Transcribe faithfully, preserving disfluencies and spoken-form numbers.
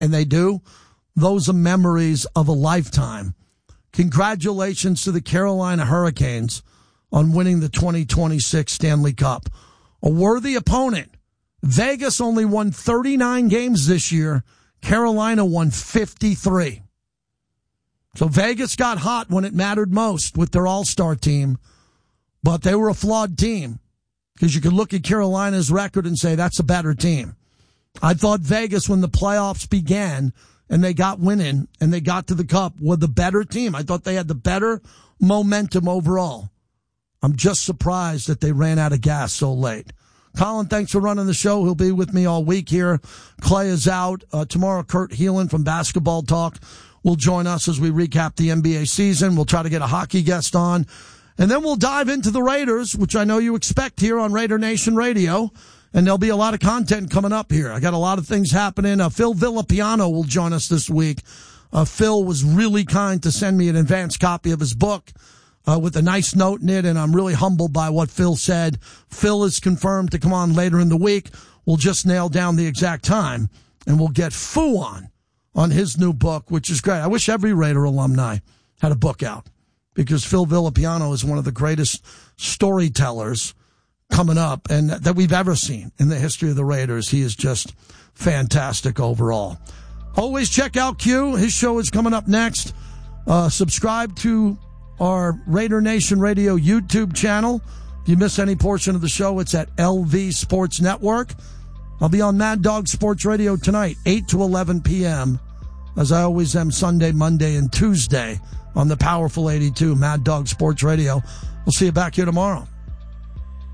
and they do, those are memories of a lifetime. Congratulations to the Carolina Hurricanes on winning the twenty twenty-six Stanley Cup. A worthy opponent. Vegas only won thirty-nine games this year. Carolina won fifty-three. So Vegas got hot when it mattered most with their all-star team, but they were a flawed team because you could look at Carolina's record and say that's a better team. I thought Vegas, when the playoffs began and they got winning and they got to the Cup, were the better team. I thought they had the better momentum overall. I'm just surprised that they ran out of gas so late. Colin, thanks for running the show. He'll be with me all week here. Clay is out. Uh, tomorrow, Kurt Heelan from Basketball Talk will join us as we recap the N B A season. We'll try to get a hockey guest on. And then we'll dive into the Raiders, which I know you expect here on Raider Nation Radio. And there'll be a lot of content coming up here. I got a lot of things happening. Uh, Phil Villapiano will join us this week. Uh, Phil was really kind to send me an advanced copy of his book. Uh, with a nice note in it, and I'm really humbled by what Phil said. Phil is confirmed to come on later in the week. We'll just nail down the exact time, and we'll get Foo on, on his new book, which is great. I wish every Raider alumni had a book out, because Phil Villapiano is one of the greatest storytellers coming up and that we've ever seen in the history of the Raiders. He is just fantastic overall. Always check out Q. His show is coming up next. Uh, subscribe to our Raider Nation Radio YouTube channel. If you miss any portion of the show, it's at L V Sports Network. I'll be on Mad Dog Sports Radio tonight, eight to eleven p.m., as I always am Sunday, Monday, and Tuesday on the Powerful eighty-two Mad Dog Sports Radio. We'll see you back here tomorrow.